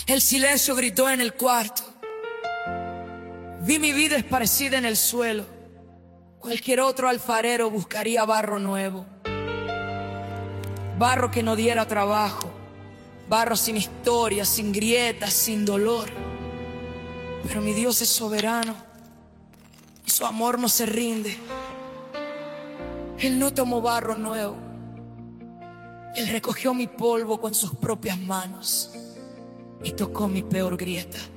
El silencio gritó en el cuarto. Vi mi vida esparcida en el suelo. Cualquier otro alfarero buscaría barro nuevo. Barro que no diera trabajo. Barro sin historia, sin grietas, sin dolor. Pero mi Dios es soberano y su amor no se rinde. Él no tomó barro nuevo. Él recogió mi polvo con sus propias manos y tocó mi peor grieta.